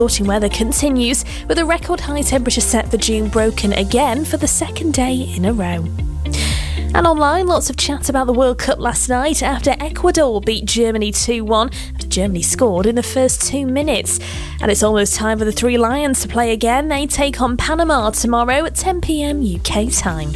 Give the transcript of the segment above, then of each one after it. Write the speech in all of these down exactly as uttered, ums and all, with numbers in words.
Sporting weather continues, with a record high temperature set for June broken again for the second day in a row. And online, lots of chat about the World Cup last night after Ecuador beat Germany two one after Germany scored in the first two minutes. And it's almost time for the Three Lions to play again. They take on Panama tomorrow at ten p m U K time.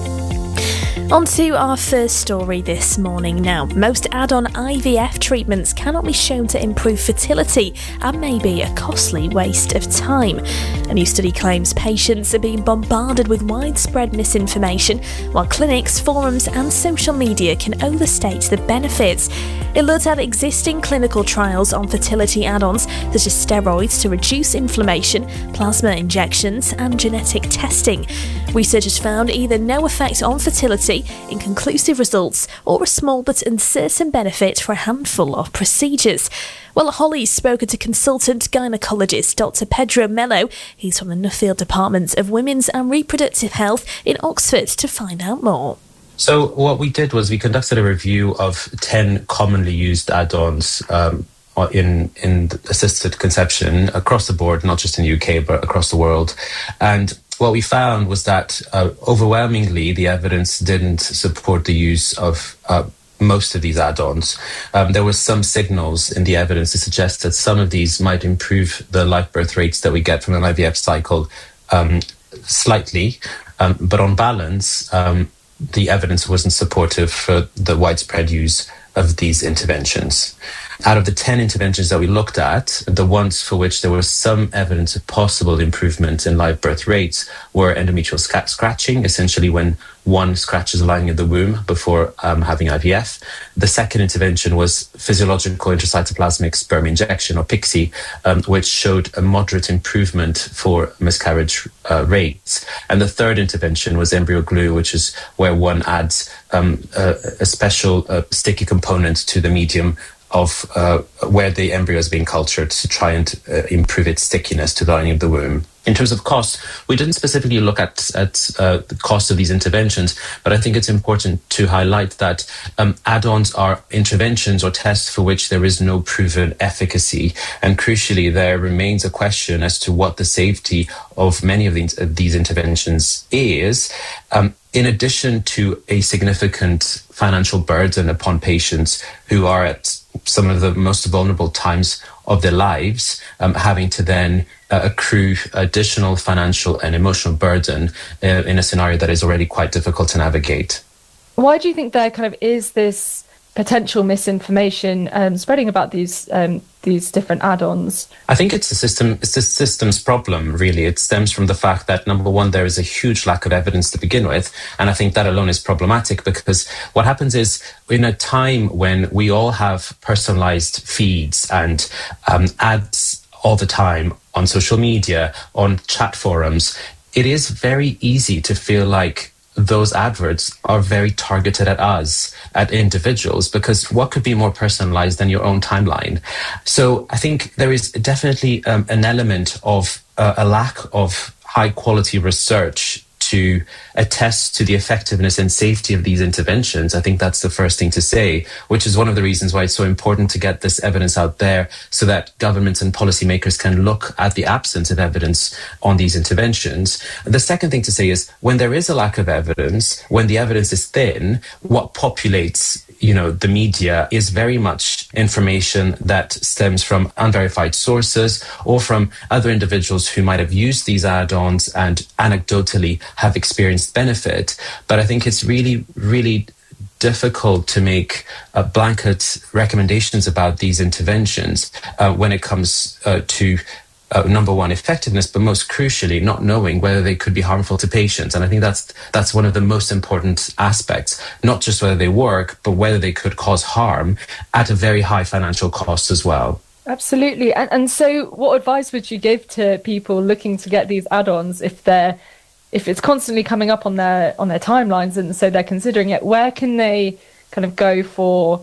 On to our first story this morning now. Most add-on I V F treatments cannot be shown to improve fertility and may be a costly waste of time. A new study claims patients are being bombarded with widespread misinformation, while clinics, forums and social media can overstate the benefits. It looked at existing clinical trials on fertility add-ons such as steroids to reduce inflammation, plasma injections and genetic testing. Researchers found either no effect on fertility, inconclusive results, or a small but uncertain benefit for a handful of procedures. Well, Holly's spoken to consultant gynaecologist Doctor Pedro Mello. He's from the Nuffield Department of Women's and Reproductive Health in Oxford to find out more. So what we did was we conducted a review of ten commonly used add-ons um, in in assisted conception across the board, not just in the U K, but across the world. And what we found was that uh, overwhelmingly the evidence didn't support the use of uh, most of these add-ons. Um, there were some signals in the evidence to suggest that some of these might improve the live birth rates that we get from an I V F cycle um, slightly, um, but on balance, um, the evidence wasn't supportive for the widespread use of these interventions. Out of the ten interventions that we looked at, the ones for which there was some evidence of possible improvement in live birth rates were endometrial sc- scratching, essentially when one scratches the lining of the womb before um, having I V F. The second intervention was physiological intracytoplasmic sperm injection, or P I C S I, um, which showed a moderate improvement for miscarriage uh, rates. And the third intervention was embryo glue, which is where one adds um, a, a special uh, sticky component to the medium of uh, where the embryo is being cultured to try and uh, improve its stickiness to the lining of the womb. In terms of cost, we didn't specifically look at, at uh, the cost of these interventions, but I think it's important to highlight that um, add-ons are interventions or tests for which there is no proven efficacy. And crucially, there remains a question as to what the safety of many of these, uh, these interventions is. Um, in addition to a significant financial burden upon patients who are at some of the most vulnerable times of their lives, um, having to then uh, accrue additional financial and emotional burden uh, in a scenario that is already quite difficult to navigate. Why do you think there kind of is this potential misinformation um, spreading about these um, these different add-ons? I think it's a system. It's a system's problem, really. It stems from the fact that, number one, there is a huge lack of evidence to begin with, and I think that alone is problematic because what happens is, in a time when we all have personalized feeds and um, ads all the time on social media, on chat forums, it is very easy to feel like those adverts are very targeted at us, at individuals, because what could be more personalized than your own timeline? So I think there is definitely um, an element of uh, a lack of high quality research to attest to the effectiveness and safety of these interventions. I think that's the first thing to say, which is one of the reasons why it's so important to get this evidence out there so that governments and policymakers can look at the absence of evidence on these interventions. The second thing to say is when there is a lack of evidence, when the evidence is thin, what populates you know, the media is very much information that stems from unverified sources or from other individuals who might have used these add-ons and anecdotally have experienced benefit. But I think it's really, really difficult to make uh, blanket recommendations about these interventions uh, when it comes uh, to Uh, number one, effectiveness, but most crucially, not knowing whether they could be harmful to patients. And I think that's that's one of the most important aspects, not just whether they work, but whether they could cause harm at a very high financial cost as well. Absolutely. And, and so what advice would you give to people looking to get these add-ons if they're if it's constantly coming up on their on their timelines and so they're considering it? Where can they kind of go for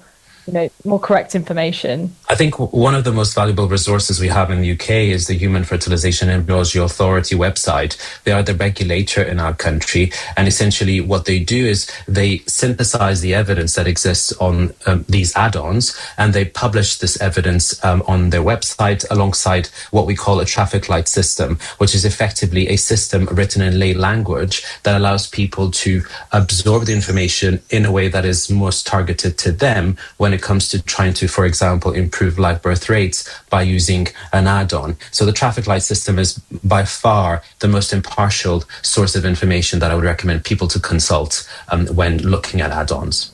you know, more correct information? I think one of the most valuable resources we have in the U K is the Human Fertilisation and Embryology Authority website. They are the regulator in our country, and essentially what they do is they synthesize the evidence that exists on um, these add-ons, and they publish this evidence um, on their website alongside what we call a traffic light system, which is effectively a system written in lay language that allows people to absorb the information in a way that is most targeted to them when it comes to trying to, for example, improve live birth rates by using an add-on. So the traffic light system is by far the most impartial source of information that I would recommend people to consult um, when looking at add-ons.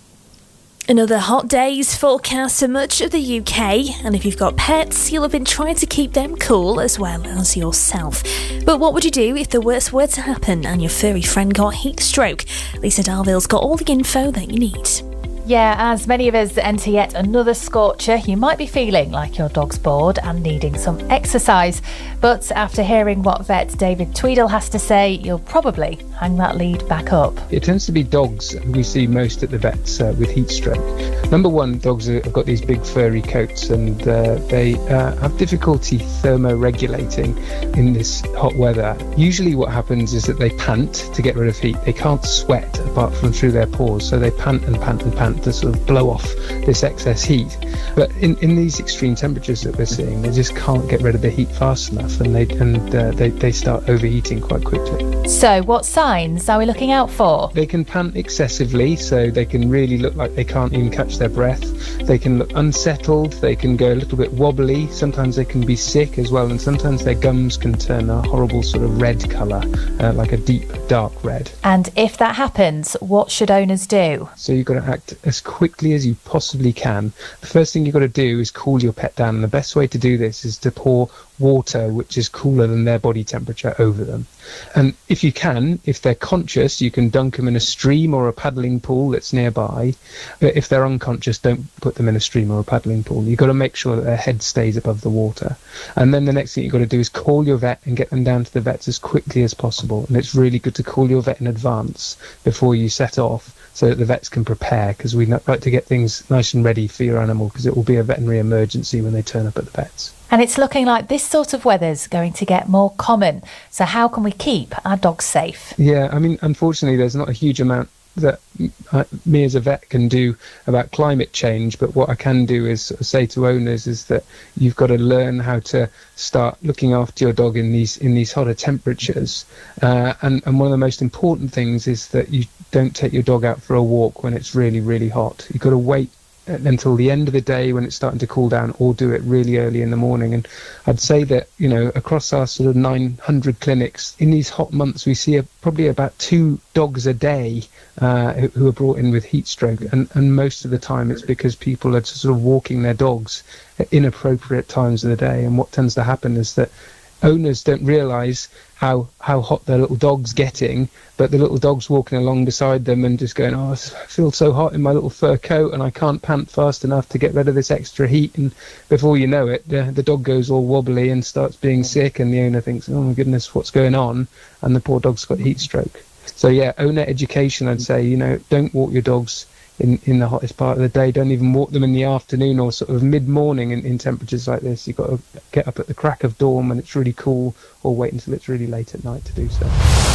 Another hot day's forecast for much of the U K, and if you've got pets, you'll have been trying to keep them cool as well as yourself. But what would you do if the worst were to happen and your furry friend got heat stroke? Lisa Darville's got all the info that you need. Yeah, as many of us enter yet another scorcher, you might be feeling like your dog's bored and needing some exercise. But after hearing what vet David Tweedle has to say, you'll probably hang that lead back up. It tends to be dogs who we see most at the vets uh, with heat stroke. Number one, dogs have got these big furry coats, and uh, they uh, have difficulty thermoregulating in this hot weather. Usually what happens is that they pant to get rid of heat. They can't sweat apart from through their pores, so they pant and pant and pant to sort of blow off this excess heat. But in, in these extreme temperatures that we're seeing, they just can't get rid of the heat fast enough, and they and uh, they, they start overheating quite quickly. So what signs are we looking out for? They can pant excessively, so they can really look like they can't even catch their breath. They can look unsettled, they can go a little bit wobbly, sometimes they can be sick as well, and sometimes their gums can turn a horrible sort of red colour, uh, like a deep dark red. And if that happens, what should owners do? So you've got to act as quickly as you possibly can. The first thing you've got to do is cool your pet down, and the best way to do this is to pour water which is cooler than their body temperature over them. And if you can, if they're conscious, you can dunk them in a stream or a paddling pool that's nearby. But if they're unconscious, don't put them in a stream or a paddling pool. You've got to make sure that their head stays above the water. And then the next thing you've got to do is call your vet and get them down to the vets as quickly as possible. And it's really good to call your vet in advance before you set off, so that the vets can prepare, because we like to get things nice and ready for your animal, because it will be a veterinary emergency when they turn up at the vets. And it's looking like this sort of weather's going to get more common. So how can we keep our dogs safe? Yeah, I mean, unfortunately, there's not a huge amount that uh, me as a vet can do about climate change, but what I can do is sort of say to owners is that you've got to learn how to start looking after your dog in these in these hotter temperatures, uh, and, and one of the most important things is that you don't take your dog out for a walk when it's really really hot. You've got to wait until the end of the day when it's starting to cool down, or do it really early in the morning. And I'd say that, you know, across our sort of nine hundred clinics in these hot months, we see a, probably about two dogs a day uh, who, who are brought in with heat stroke, and, and most of the time it's because people are sort of walking their dogs at inappropriate times of the day. And what tends to happen is that owners don't realise how how hot their little dog's getting, but the little dog's walking along beside them and just going, oh, I feel so hot in my little fur coat and I can't pant fast enough to get rid of this extra heat. And before you know it, the, the dog goes all wobbly and starts being sick, and the owner thinks, oh my goodness, what's going on? And the poor dog's got heat stroke. So yeah, owner education, I'd say, you know, don't walk your dogs in, in the hottest part of the day. Don't even walk them in the afternoon or sort of mid-morning in, in temperatures like this. You've got to get up at the crack of dawn when it's really cool, or wait until it's really late at night to do so.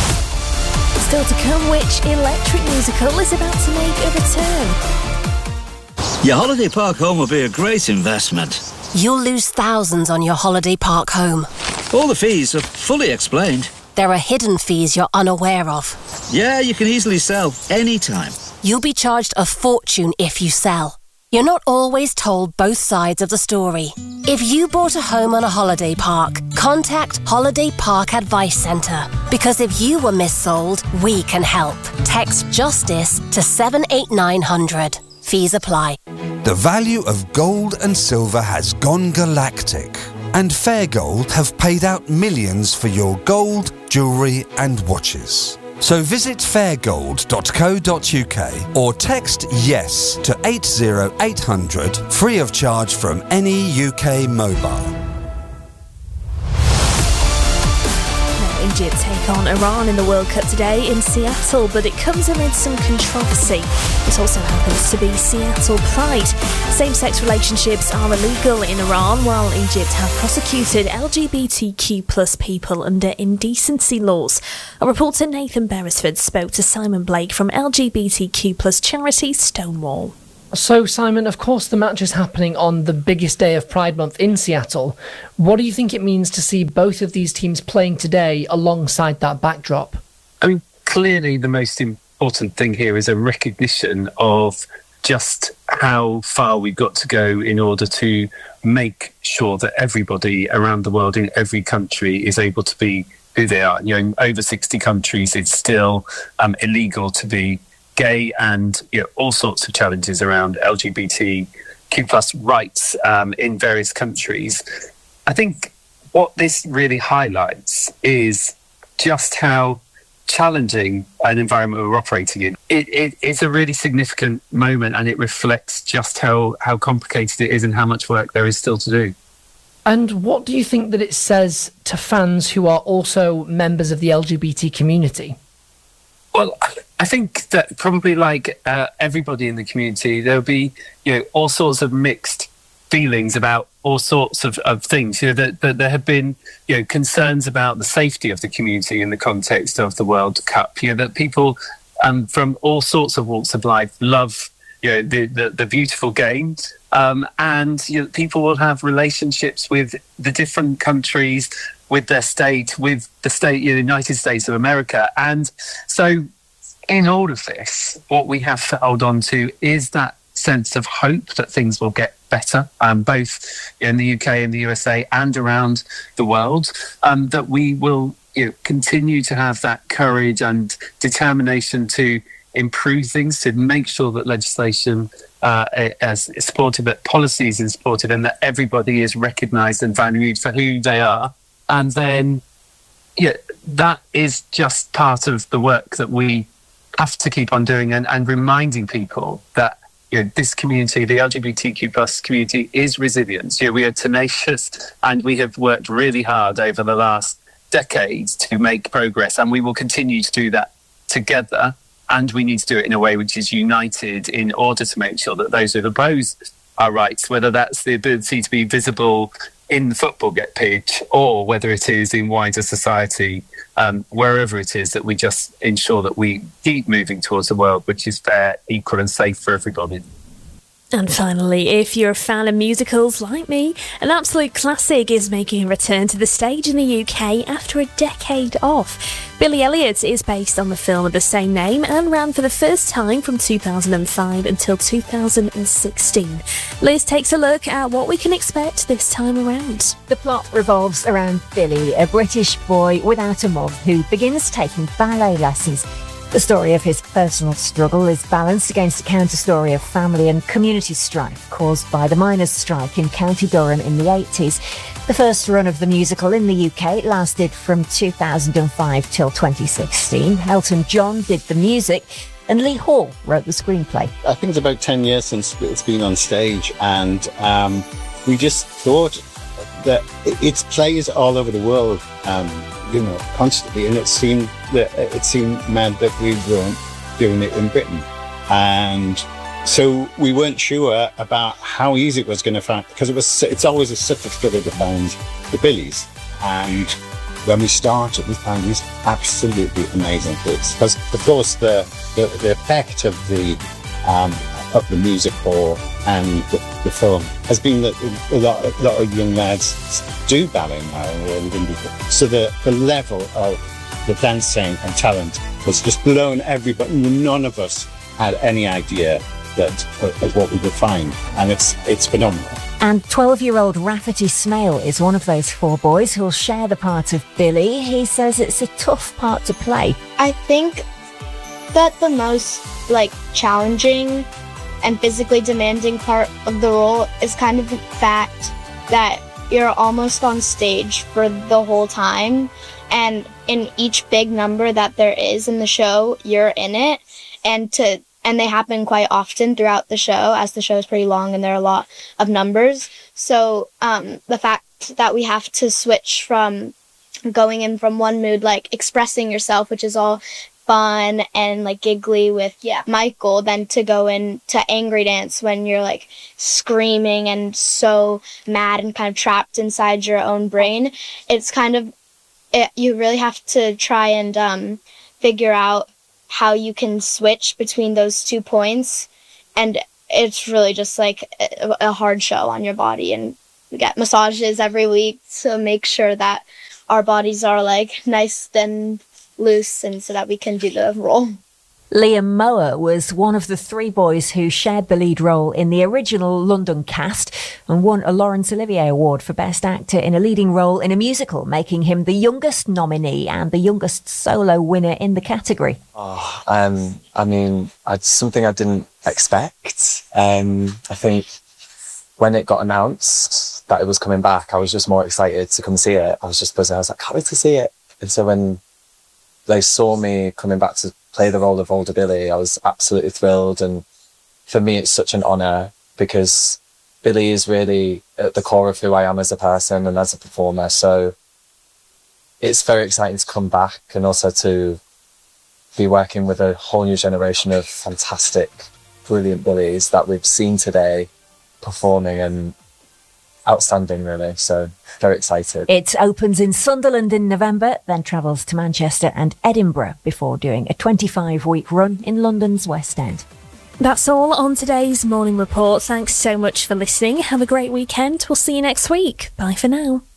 Still to come, which electric musical is about to make a return? Your holiday park home will be a great investment. You'll lose thousands on your holiday park home. All the fees are fully explained. There are hidden fees you're unaware of. Yeah, you can easily sell anytime. You'll be charged a fortune if you sell. You're not always told both sides of the story. If you bought a home on a holiday park, contact Holiday Park Advice Centre. Because if you were missold, we can help. Text JUSTICE to seven eight nine hundred. Fees apply. The value of gold and silver has gone galactic, and Fairgold have paid out millions for your gold, jewellery and watches. So visit fairgold dot co dot uk or text YES to eight zero eight hundred, free of charge from any U K mobile. Egypt take on Iran in the World Cup today in Seattle, but it comes amid some controversy. It also happens to be Seattle Pride. Same-sex relationships are illegal in Iran, while Egypt have prosecuted L G B T Q plus people under indecency laws. Our reporter Nathan Beresford spoke to Simon Blake from L G B T Q plus charity Stonewall. So, Simon, of course the match is happening on the biggest day of Pride Month in Seattle. What do you think it means to see both of these teams playing today alongside that backdrop? I mean, clearly the most important thing here is a recognition of just how far we've got to go in order to make sure that everybody around the world in every country is able to be who they are. You know, in over sixty countries, it's still um, illegal to be gay, and you know, all sorts of challenges around L G B T Q plus rights um, in various countries. I think what this really highlights is just how challenging an environment we're operating in. It, it, it's a really significant moment, and it reflects just how, how complicated it is and how much work there is still to do. And what do you think that it says to fans who are also members of the L G B T community? Well, I think that probably like uh, everybody in the community, there'll be, you know, all sorts of mixed feelings about all sorts of, of things. You know, that, that there have been, you know, concerns about the safety of the community in the context of the World Cup. You know, that people um, from all sorts of walks of life love, you know, the, the, the beautiful games. Um, and you know, people will have relationships with the different countries, with their state, with the state, you know, United States of America. And so in all of this, what we have to hold on to is that sense of hope that things will get better, um, both in the U K and the U S A and around the world, um, that we will, you know, continue to have that courage and determination to improve things, to make sure that legislation uh, is supported, that policies are supported, and that everybody is recognised and valued for who they are. And then, yeah, that is just part of the work that we have to keep on doing, and, and reminding people that, you know, this community, the L G B T Q plus community, is resilient. You know, we are tenacious, and we have worked really hard over the last decades to make progress, and we will continue to do that together. And we need to do it in a way which is united in order to make sure that those who oppose our rights, whether that's the ability to be visible in the football get pitch, or whether it is in wider society, um, wherever it is, that we just ensure that we keep moving towards a world which is fair, equal and safe for everybody. And finally, if you're a fan of musicals like me, an absolute classic is making a return to the stage in the U K after a decade off. Billy Elliot is based on the film of the same name and ran for the first time from two thousand five until two thousand sixteen. Liz takes a look at what we can expect this time around. The plot revolves around Billy, a British boy without a mum who begins taking ballet lessons. The story of his personal struggle is balanced against a counter-story of family and community strife caused by the miners' strike in County Durham in the eighties. The first run of the musical in the U K lasted from two thousand five till twenty sixteen. Elton John did the music, and Lee Hall wrote the screenplay. I think it's about ten years since it's been on stage, and um, we just thought that it's plays all over the world, um, you know, constantly, and it seemed that it seemed mad that we weren't doing it in Britain, and so we weren't sure about how easy it was going to find, because it was it's always a such a struggle to find the Billies, and when we started, we found these absolutely amazing kids, because of course the the, the effect of the um, of the musical and the, the film has been that a lot, a lot of young lads do ballet now. So the, the level of the dancing and talent was just blown everybody. None of us had any idea that of what we would find, and it's it's phenomenal. And twelve-year-old Rafferty Smale is one of those four boys who'll share the part of Billy. He says it's a tough part to play. I think that the most like challenging and physically demanding part of the role is kind of the fact that you're almost on stage for the whole time, and in each big number that there is in the show, you're in it, and to and they happen quite often throughout the show, as the show is pretty long and there are a lot of numbers. So um, the fact that we have to switch from going in from one mood, like expressing yourself, which is all fun and like giggly with yeah Michael, then to go into angry dance when you're like screaming and so mad and kind of trapped inside your own brain. It's kind of it, you really have to try and um, figure out how you can switch between those two points, and it's really just like a, a hard show on your body. And we get massages every week to make sure that our bodies are like nice and loose, and so that we can do the role. Liam Mower was one of the three boys who shared the lead role in the original London cast and won a Laurence Olivier Award for Best Actor in a Leading Role in a Musical, making him the youngest nominee and the youngest solo winner in the category. Oh, um, I mean, it's something I didn't expect. Um, I think when it got announced that it was coming back, I was just more excited to come see it. I was just buzzing. I was like, can't wait to see it. And so when they saw me coming back to play the role of older Billy, I was absolutely thrilled. And for me, it's such an honour because Billy is really at the core of who I am as a person and as a performer. So it's very exciting to come back and also to be working with a whole new generation of fantastic, brilliant Billies that we've seen today performing, and outstanding, really. So very excited. It opens in Sunderland in November, then travels to Manchester and Edinburgh before doing a twenty-five week run in London's West End. That's all on today's Morning Report. Thanks so much for listening. Have a great weekend. We'll see you next week. Bye for now.